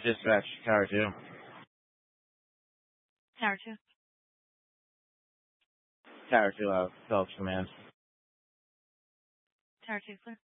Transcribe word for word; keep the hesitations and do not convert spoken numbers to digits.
Dispatch, Tower two. Tower two. Tower two, uh, Phillips Command. Tower two, clear.